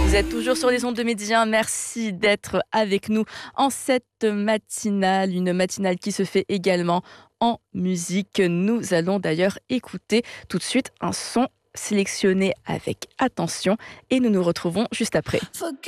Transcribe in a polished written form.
Vous êtes toujours sur les ondes de Midi 1. Merci d'être avec nous en cette matinale, une matinale qui se fait également en musique. Nous allons d'ailleurs écouter tout de suite un son sélectionné avec attention et nous nous retrouvons juste après.